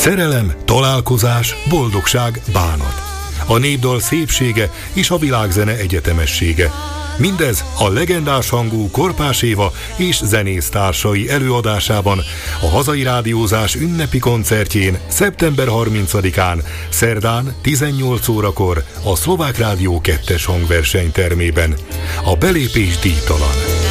Szerelem, találkozás, boldogság, bánat. A népdal szépsége és a világzene egyetemessége. Mindez a legendás hangú Korpás Éva és zenésztársai előadásában a hazai rádiózás ünnepi koncertjén szeptember 30-án, szerdán 18 órakor a Szlovák Rádió 2-es hangversenytermében. A belépés díjtalan.